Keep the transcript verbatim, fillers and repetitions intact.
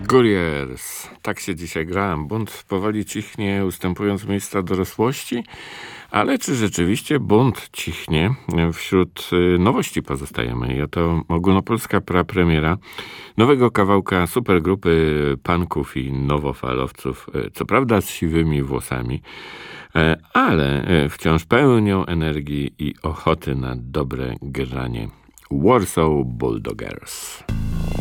Gulliers. Tak się dzisiaj grałem. Bunt powoli cichnie, ustępując miejsca dorosłości. Ale czy rzeczywiście bunt cichnie? Wśród nowości pozostajemy. I oto ogólnopolska prapremiera nowego kawałka supergrupy punków i nowofalowców. Co prawda z siwymi włosami, ale wciąż pełnią energii i ochoty na dobre granie. Warsaw Bulldoggers.